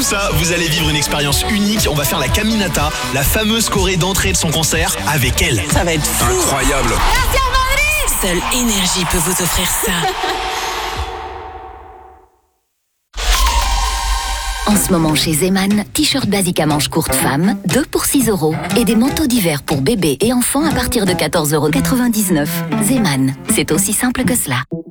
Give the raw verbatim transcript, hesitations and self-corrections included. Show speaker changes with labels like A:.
A: tout ça, vous allez vivre une expérience unique. On va faire la Caminata, la fameuse choré d'entrée de son concert, avec elle.
B: Ça va être fou.
C: Incroyable.
B: Seule Énergie peut vous offrir ça.
D: En ce moment chez Zeman, t-shirt basique à manches courtes femmes, deux pour six euros. Et des manteaux d'hiver pour bébés et enfants à partir de quatorze euros quatre-vingt-dix-neuf. Zeman, c'est aussi simple que cela.